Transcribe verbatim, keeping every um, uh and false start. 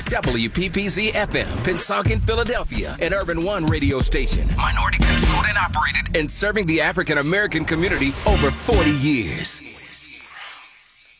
W P P Z F M, Pensacola, Philadelphia, an Urban One radio station. Minority controlled and operated and serving the African American community over forty years.